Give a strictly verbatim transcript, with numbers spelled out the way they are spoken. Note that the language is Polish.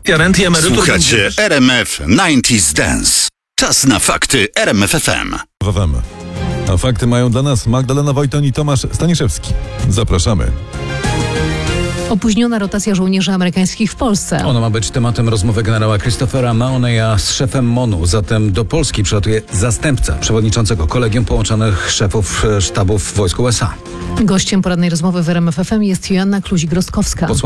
rent i emerytur. Słuchacie R M F dziewięćdziesiąt Dance. Czas na fakty R M F F M. W F M. A fakty mają dla nas Magdalena Wojton i Tomasz Staniszewski. Zapraszamy. Opóźniona rotacja żołnierzy amerykańskich w Polsce. Ono ma być tematem rozmowy generała Christophera Mahoneya z szefem MONU. Zatem do Polski przylatuje zastępca przewodniczącego Kolegium Połączonych Szefów Sztabów Wojsk U S A. Gościem porannej rozmowy w R M F F M jest Joanna Kluzik-Rostkowska.